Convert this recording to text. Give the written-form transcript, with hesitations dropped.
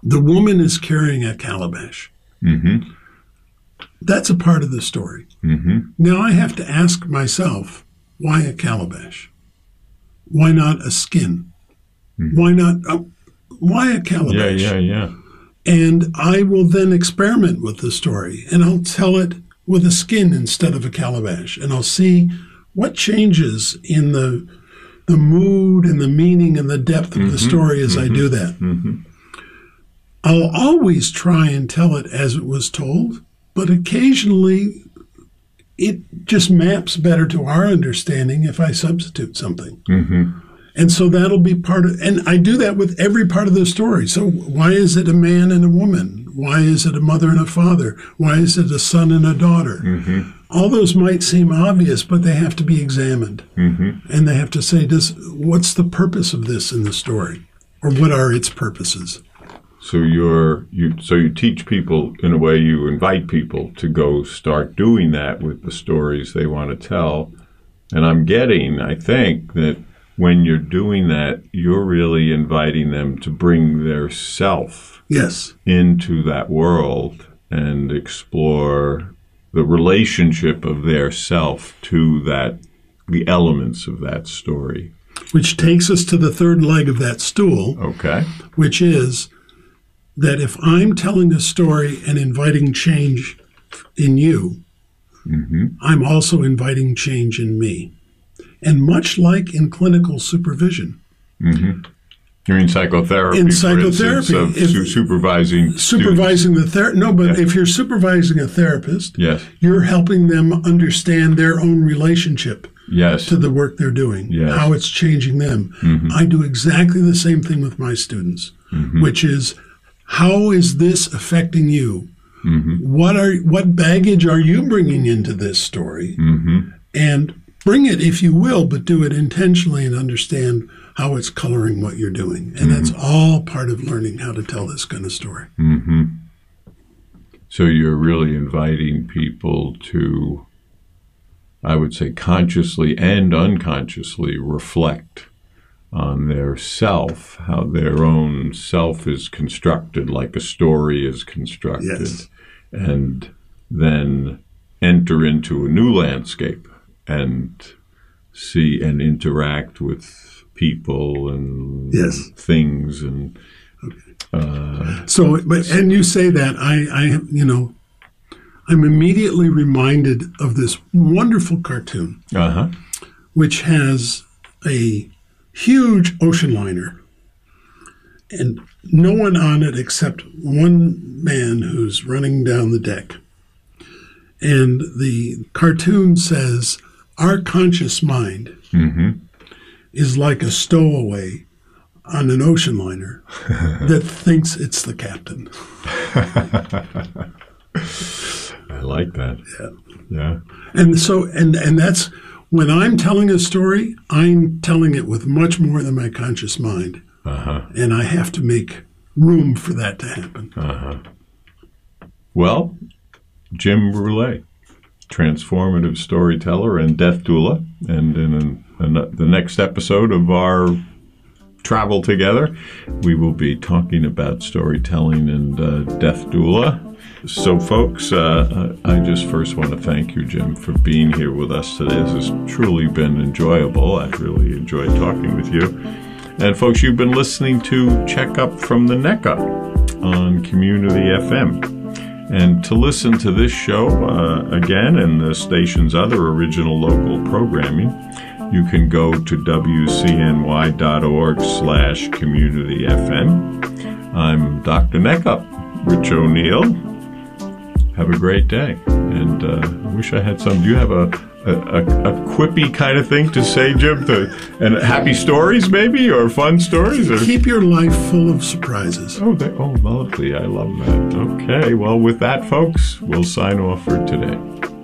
The woman is carrying a calabash. Mm-hmm. That's a part of the story. Mm-hmm. Now I have to ask myself, why a calabash? Why not a skin? Mm-hmm. Why a calabash? Yeah. And I will then experiment with the story, and I'll tell it with a skin instead of a calabash, and I'll see what changes in the mood and the meaning and the depth of the story as I do that. Mm-hmm. I'll always try and tell it as it was told, but occasionally it just maps better to our understanding if I substitute something. Mm-hmm. And so that'll be part of, and I do that with every part of the story. So why is it a man and a woman? Why is it a mother and a father? Why is it a son and a daughter? Mm-hmm. All those might seem obvious, but they have to be examined. Mm-hmm. And they have to say, what's the purpose of this in the story? Or what are its purposes? So you teach people, in a way, you invite people to go start doing that with the stories they want to tell. And I think that when you're doing that, you're really inviting them to bring their self into that world and explore the relationship of their self to the elements of that story. Which takes us to the third leg of that stool. Okay. Which is that if I'm telling a story and inviting change in you, I'm also inviting change in me. And much like in clinical supervision. You're in psychotherapy. In psychotherapy. For instance, supervising the therapist. No, but if you're supervising a therapist, you're helping them understand their own relationship to the work they're doing, how it's changing them. I do exactly the same thing with my students, which is, how is this affecting you? What baggage are you bringing into this story? And bring it if you will, but do it intentionally and understand how it's coloring what you're doing. And that's all part of learning how to tell this kind of story. So you're really inviting people to, I would say, consciously and unconsciously reflect on their self, how their own self is constructed, like a story is constructed, and then enter into a new landscape and see and interact with people and things. And and you say that, I'm immediately reminded of this wonderful cartoon, which has a huge ocean liner and no one on it except one man who's running down the deck. And the cartoon says, our conscious mind is like a stowaway on an ocean liner that thinks it's the captain. I like that. Yeah. And so, and that's, when I'm telling a story, I'm telling it with much more than my conscious mind. And I have to make room for that to happen. Well, Jim Brule, transformative storyteller and death doula. And in the next episode of our travel together, we will be talking about storytelling and death doula. So, folks, I just first want to thank you, Jim, for being here with us today. This has truly been enjoyable. I've really enjoyed talking with you. And, folks, you've been listening to Check Up from the Neck Up on Community FM. And to listen to this show again and the station's other original local programming, you can go to wcny.org/communityfm. I'm Dr. Neckup, Rich O'Neill. Have a great day. And I wish I had some. Do you have a quippy kind of thing to say, Jim? And happy stories, maybe, or fun stories? Or? Keep your life full of surprises. Oh, lovely. I love that. Okay. Well, with that, folks, we'll sign off for today.